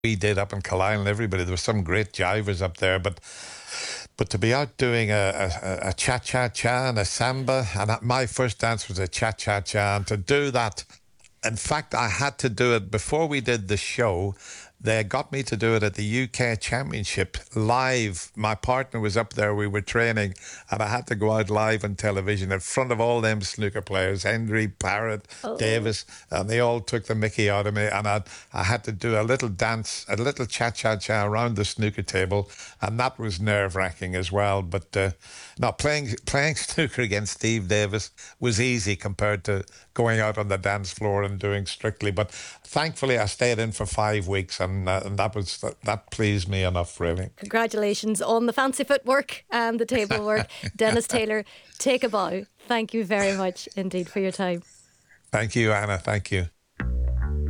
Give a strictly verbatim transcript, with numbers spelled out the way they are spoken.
we did up in Carlisle and everybody. There was some great jivers up there, but but to be out doing a, a, a cha-cha-cha and a samba, and my first dance was a cha-cha-cha, and to do that, in fact, I had to do it before we did the show. They got me to do it at the U K Championship live. My partner was up there, we were training, and I had to go out live on television in front of all them snooker players, Henry, Parrott, Oh. Davis, and they all took the mickey out of me. And I, I had to do a little dance, a little cha-cha-cha around the snooker table, and that was nerve-wracking as well. But uh, no, playing, playing snooker against Steve Davis was easy compared to going out on the dance floor and doing Strictly. But thankfully, I stayed in for five weeks, and, uh, and that was that, that pleased me enough, really. Congratulations on the fancy footwork and the table work. Denis Taylor, take a bow. Thank you very much indeed for your time. Thank you, Anna. Thank you.